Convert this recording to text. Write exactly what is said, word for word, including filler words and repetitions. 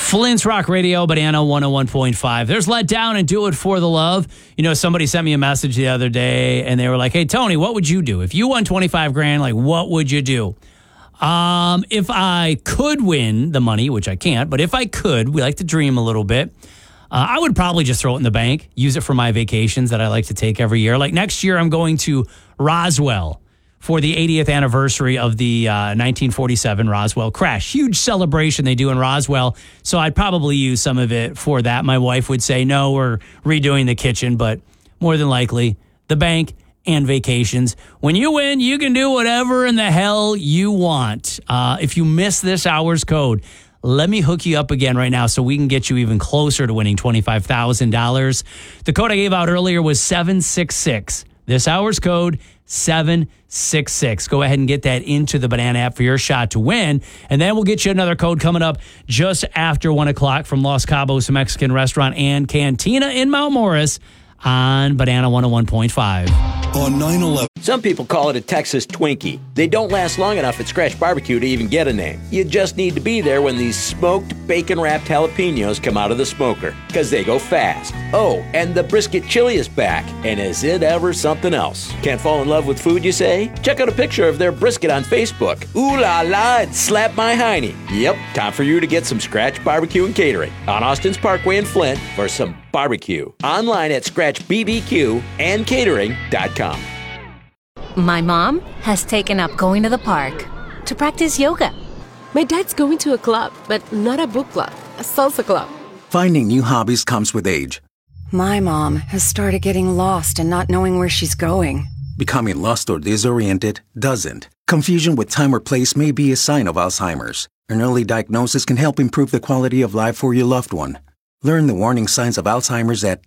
Flint's Rock Radio, Banana one oh one point five. There's Let Down and Do It For The Love. You know, somebody sent me a message the other day, and they were like, hey, Tony, what would you do? If you won twenty-five grand, like, what would you do? Um, if I could win the money, which I can't, but if I could, we like to dream a little bit. Uh, I would probably just throw it in the bank, use it for my vacations that I like to take every year. Like next year, I'm going to Roswell for the eightieth anniversary of the uh, nineteen forty-seven Roswell crash. Huge celebration they do in Roswell. So I'd probably use some of it for that. My wife would say, no, we're redoing the kitchen, but more than likely, the bank and vacations. When you win, you can do whatever in the hell you want. Uh, if you miss this hour's code, let me hook you up again right now so we can get you even closer to winning twenty-five thousand dollars. The code I gave out earlier was seven six six. This hour's code, seven six six. Go ahead and get that into the Banana app for your shot to win. And then we'll get you another code coming up just after one o'clock from Los Cabos Mexican Restaurant and Cantina in Mount Morris on Banana one oh one point five. On nine eleven. Some people call it a Texas Twinkie. They don't last long enough at Scratch Barbecue to even get a name. You just need to be there when these smoked bacon-wrapped jalapenos come out of the smoker, because they go fast. Oh, and the brisket chili is back, and is it ever something else? Can't fall in love with food, you say? Check out a picture of their brisket on Facebook. Ooh la la, it slapped my hiney. Yep, time for you to get some Scratch Barbecue and Catering on Austin's Parkway in Flint for some barbecue. Online at scratch b b q and catering dot com. My mom has taken up going to the park to practice yoga. My dad's going to a club, but not a book club, a salsa club. Finding new hobbies comes with age. My mom has started getting lost and not knowing where she's going. Becoming lost or disoriented doesn't. Confusion with time or place may be a sign of Alzheimer's. An early diagnosis can help improve the quality of life for your loved one. Learn the warning signs of Alzheimer's at